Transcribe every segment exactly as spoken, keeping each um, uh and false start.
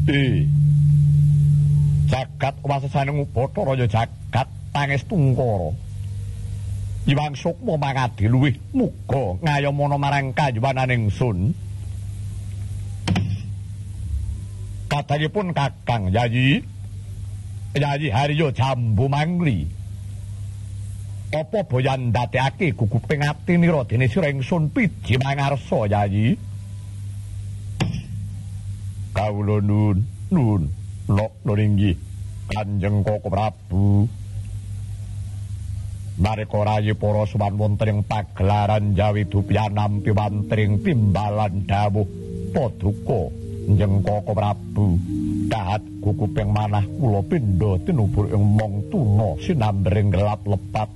Eh. Jagat wasesaning Bathara ya jagat pangestungkara. Iwang Sukma mangadi luwih muga ngayomana marang kayuwananing sun. Kathahipun Kakang Yayi. Yayi Harya Jambu Mangli. Apa boyan ndadekake guguping atinira dene sira ingsun piji mangarsa Yayi? Kawula nun nun nok nuringgih Kanjeng Koko Prabu. Marika rayi para suwan wonten ing pagelaran Jawi Dupyanan piwantring timbalan dawuh Paduka Kanjeng Koko Prabu. Dahat guguping manah kula pindha tinubur ing mong tuna sinambring gelap lepat.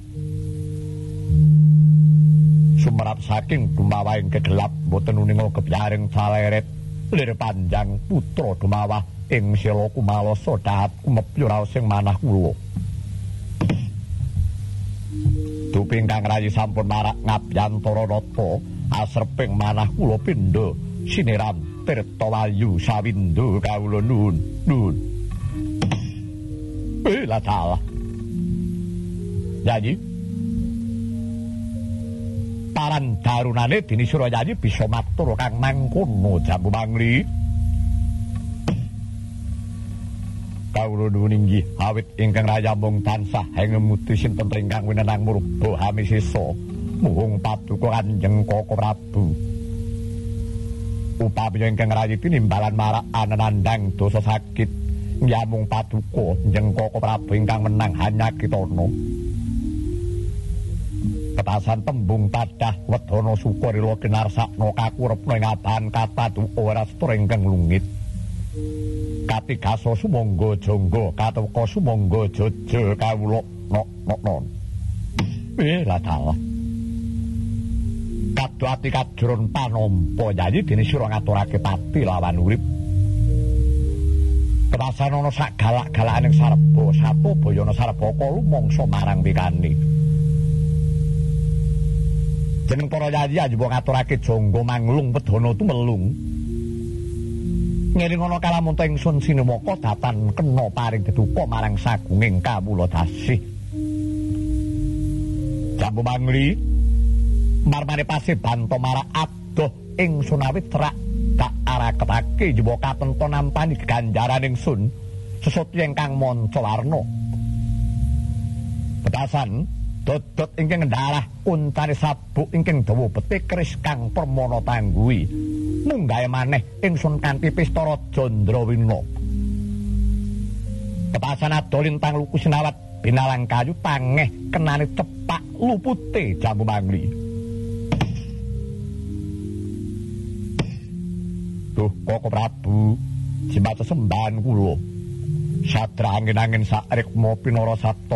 Sumerap saking dumawahing kegelap boten uninga gebyaring caleret lir panjang putra dumawah ing sila kumalasa dahat kumepya raos sing manah kula. Duping kang rayi sampun marak ngabiyantara rata asreping manah kula pindha siniram tirta wayu sawindo kawula nun nun. Eh lah salah. Jadi paran darunane dene sira Yayi bisa matur kang mangkono Jambu Mangli. Kawula nuwun inggih awit ingkang raya mung tansah hengemuti sinten ingkang winenang murba hamisesa muhung Paduka Kanjeng Koko Prabu. Upami ingkang rayi tinimbalan marak anandang dosa sakit nyamung Paduka Kanjeng Koko Prabu ingkang menang hanyakitana. Petasan tembung tadah wedana sukarila kinarsakna kakurepna ing abahan kata ora setra ingkang lungit. Katigasa sumangga jangga kateka sumangga jaja kawula nok nok non. Eh lah dalah. Kadhati kajron panompa Yayi dene sira ngaturake pati lawan urip. Petasan ana sak galak-galakaning sarba sato bayana sarbaka lumangsa marang pikani. Jeneng para Yayi ajeng ngaturake jangga manglung wedana tumelung. Ngiring ana kalamunta ingsun sinemaka datan kena paring deduka marang sagunging kawula dasih. Jambu Mangli marmane pasih banto marak adoh ingsun awit cerak tak araketake jaba katento nampani ganjaran ingsun sesotya ingkang manca warna. Petasan dodot ingkang ndarah untane sabuk ingkang dawa betik keris kang permana tangguhi. Munggahe maneh ingsun kanthi pesta Jandrawina. Petasan ado lintang luku sinawat binalang kayu tangeh kenane cepak lupute Jambu Mangli. Duh Koko Prabu, jimat sesembahan kula. Sadra angin-angin sak rikma pinara sato